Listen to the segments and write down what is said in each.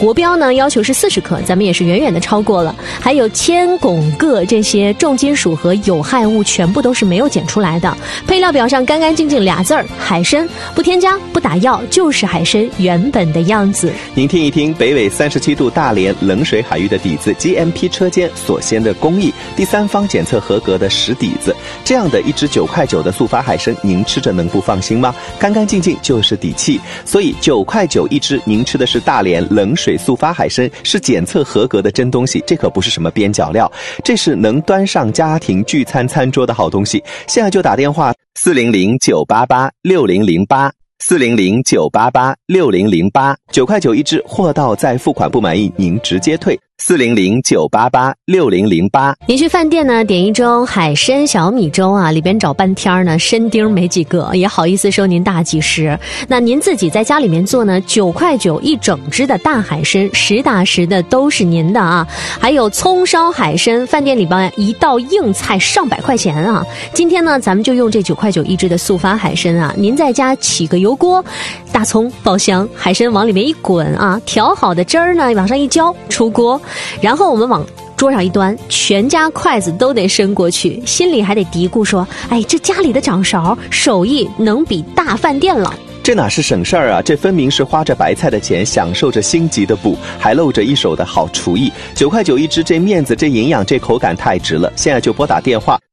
国标呢要求是40克，咱们也是远远的超过了。还有铅、汞、铬这些重金属和有害物全部都是没有检出来的。配料表上干干净净俩字儿，海参，不添加不打药，就是海参原本的样子。 您听一听北纬37度大连冷水海域的底子 GMP 车间所鲜的工艺，第三方检测合格的实底子，这样的一只9块9的速发海参，您吃着能不放心吗？干干净净就是底气。所以9块9一只，您吃的是大连冷水速发海参，是检测合格的真东西，这可不是什么边角料，这是能端上家庭聚餐餐桌的好东西。现在就打电话400-988-6008，400-988-6008， 9块9一只，货到再付款不满意您直接退。400-988-6008。 您去饭店呢点一盅海参小米粥啊，里边找半天呢参丁没几个，也好意思收您大几十。那您自己在家里面做呢，9块9一整只的大海参，实打实的都是您的啊。还有葱烧海参，饭店里边一道硬菜上百块钱啊。今天呢咱们就用这9块9一只的速发海参啊，您在家起个油锅，大葱爆香，海参往里面一滚啊，调好的汁儿呢往上一浇，出锅。然后我们往桌上一端，全家筷子都得伸过去，心里还得嘀咕说，哎，这家里的掌勺手艺能比大饭店了。 这哪是省事儿啊，这分明是花着白菜的钱，享受着星级的补，还露着一手的好厨艺。9块9一只，这面子，这营养，这口感太值了。现在就拨打电话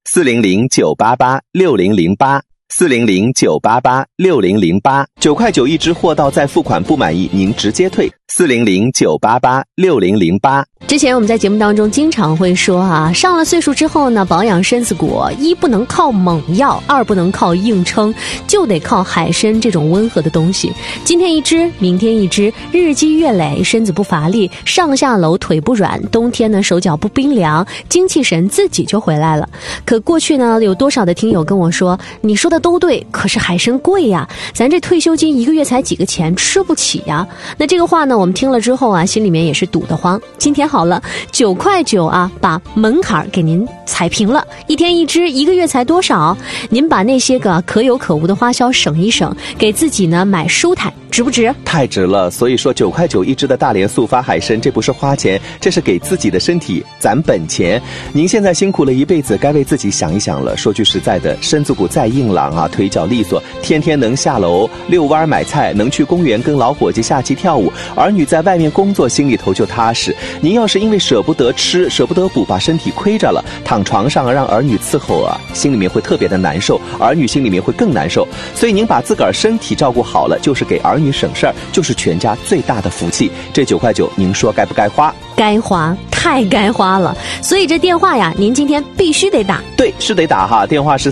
400-988-6008，400-988-6008， 9块9一只，货到再付款不满意您直接退。400-988-6008。 之前我们在节目当中经常会说啊，上了岁数之后呢，保养身子骨，一不能靠猛药，二不能靠硬撑，就得靠海参这种温和的东西。今天一只，明天一只，日积月累，身子不乏力，上下楼腿不软，冬天呢手脚不冰凉，精气神自己就回来了。可过去呢，有多少的听友跟我说，你说的都对，可是海参贵呀，咱这退休金一个月才几个钱，吃不起呀。那这个话呢，我们听了之后啊，心里面也是堵得慌。今天好了，9块9啊，把门槛给您踩平了，一天一只，一个月才多少？您把那些个可有可无的花销省一省，给自己呢买舒坦，值不值？ 太值了。所以说9块9一只的大连速发海参，这不是花钱，这是给自己的身体攒本钱。您现在辛苦了一辈子，该为自己想一想了。说句实在的，身子骨再硬朗啊，腿脚利索，天天能下楼遛弯买菜，能去公园跟老伙计下棋跳舞，儿女在外面工作，心里头就踏实。您要是因为舍不得吃，舍不得补，把身体亏着了，躺床上让儿女伺候啊，心里面会特别的难受，儿女心里面会更难受。所以您把自个儿身体照顾好了，就是给儿女省事儿，就是全家最大的福气。这9块9，您说该不该花？ 该花，太该花了。所以这电话呀，您今天必须得打。 对，是得打哈，电话是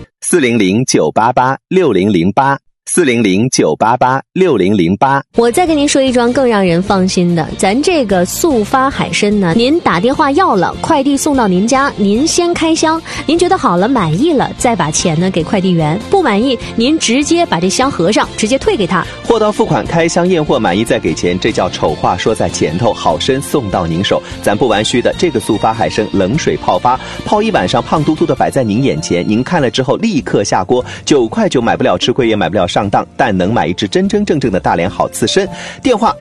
400-988-6008，400-988-6008。 我再跟您说一桩更让人放心的，咱这个速发海参呢，您打电话要了，快递送到您家，您先开箱，您觉得好了满意了，再把钱呢给快递员，不满意您直接把这箱合上，直接退给他。 货到付款，开箱验货，满意再给钱，这叫丑话说在前头，好参送到您手。咱不玩虚的，这个速发海参冷水泡发，泡一晚上，胖嘟嘟的摆在您眼前，您看了之后立刻下锅。9块9买不了吃亏，也买不了上当，但能买一只真真正正的大连好刺参。电话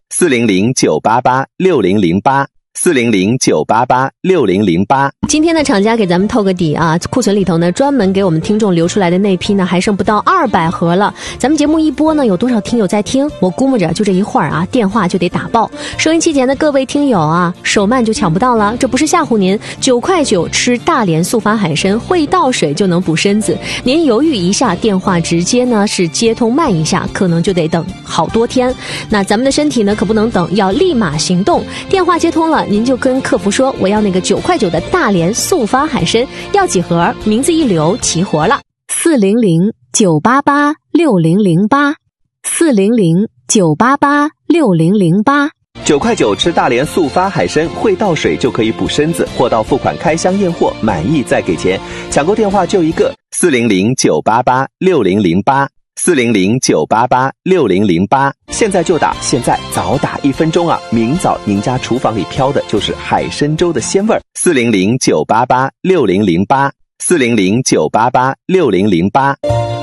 400-988-6008，400-988-6008。 今天的厂家给咱们透个底啊，库存里头呢专门给我们听众留出来的那批呢还剩不到200盒了。咱们节目一播呢，有多少听友在听？我估摸着就这一会儿啊，电话就得打爆。收音机前的各位听友啊，手慢就抢不到了，这不是吓唬您。9块9吃大连速发海参，会倒水就能补身子。您犹豫一下，电话直接呢是接通慢一下，可能就得等好多天。那咱们的身体呢可不能等，要立马行动。电话接通了，您就跟客服说，我要那个9块9的大连速发海参，要几盒？名字一留，齐活了。400-988-6008，400-988-6008。 9块9吃大连速发海参，会倒水就可以补身子，货到付款，开箱验货，满意再给钱。抢购电话就一个，400-988-6008，400-988-6008。现在就打，现在早打1分钟啊，明早您家厨房里飘的就是海参粥的鲜味儿。400-988-6008，400-988-6008。